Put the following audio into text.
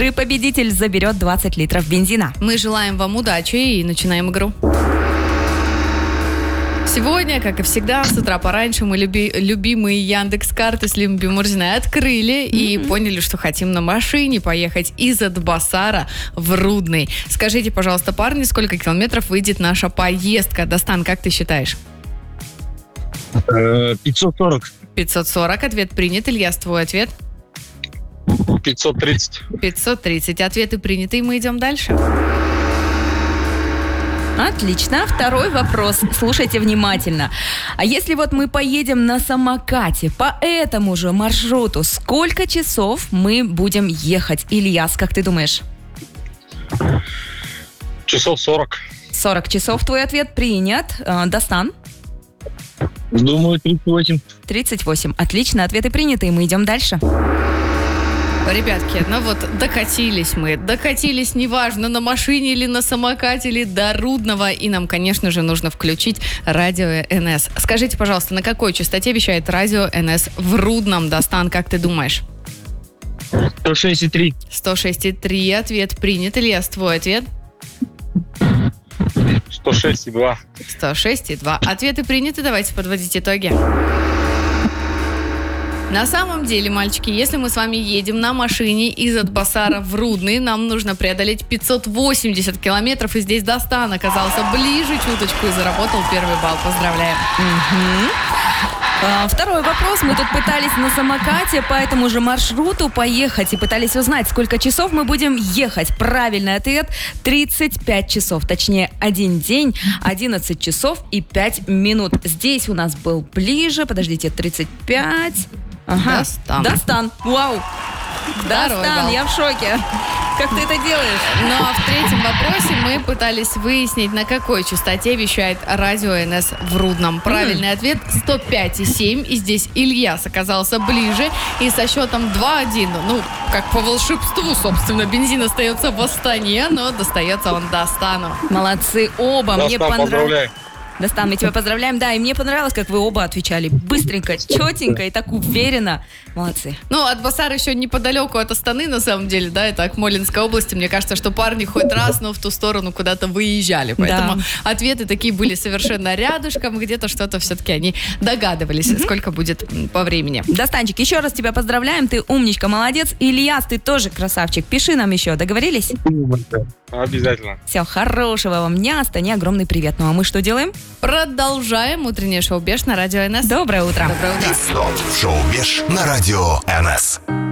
игры победитель заберет 20 литров бензина. Мы желаем вам удачи и начинаем игру. Сегодня, как и всегда, с утра пораньше мы любимые Яндекс.Карты с Лимби Мурзиной открыли и поняли, что хотим на машине поехать из Атбасара в Рудный. Скажите, пожалуйста, парни, сколько километров выйдет наша поездка? Достан, как ты считаешь? 540. 540. Ответ принят. Ильяс, твой ответ? 530. 530. Ответы приняты, и мы идем дальше. Отлично. Второй вопрос. Слушайте внимательно. А если вот мы поедем на самокате по этому же маршруту, сколько часов мы будем ехать? Ильяс, как ты думаешь? Часов 40. 40 часов. Твой ответ принят. Достан? Думаю, 38. 38. Отлично. Ответы приняты, и мы идем дальше. Ребятки, ну вот докатились мы. Докатились, неважно, на машине или на самокате, или до Рудного. И нам, конечно же, нужно включить радио НС. Скажите, пожалуйста, на какой частоте вещает радио НС в Рудном? Достан, как ты думаешь? 106,3. 106,3. Ответ принят. Ильяс, твой ответ? 106,2. 106,2. Ответы приняты. Давайте подводить итоги. На самом деле, мальчики, если мы с вами едем на машине из Атбасара в Рудный, нам нужно преодолеть 580 километров, и здесь Достан оказался ближе чуточку и заработал первый балл. Поздравляем. Второй вопрос. Мы тут пытались на самокате по этому же маршруту поехать и пытались узнать, сколько часов мы будем ехать. Правильный ответ – 35 часов. Точнее, один день, 11 часов и 5 минут. Здесь у нас был ближе. Подождите, 35... Ага. Достан. Вау. Достан, я в шоке. Как ты это делаешь? Ну а в третьем вопросе мы пытались выяснить, на какой частоте вещает радио НС в Рудном. Правильный ответ 105,7. И здесь Ильяс оказался ближе. И со счетом 2-1, ну, как по волшебству, собственно, бензин остается в Астане, но достается он Достану. Молодцы оба. Достан, Мне понравилось. поздравляю. Достан, мы тебя поздравляем. Да, и мне понравилось, как вы оба отвечали. Быстренько, четенько и так уверенно. Молодцы. Ну, Атбасар еще неподалеку от Астаны, на самом деле, да, это Акмолинская область. Мне кажется, что парни хоть раз, но в ту сторону куда-то выезжали. Поэтому ответы такие были совершенно рядышком. Где-то что-то все-таки они догадывались, сколько будет по времени. Достанчик, еще раз тебя поздравляем. Ты умничка, молодец. Ильяс, ты тоже красавчик. Пиши нам еще. Договорились? Обязательно. Все, хорошего вам дня. Астане огромный привет. Ну, а мы что делаем? Продолжаем утреннее шоу «Беш» на радио НС. Доброе утро. Доброе утро. Шоу «Беш» на радио НС.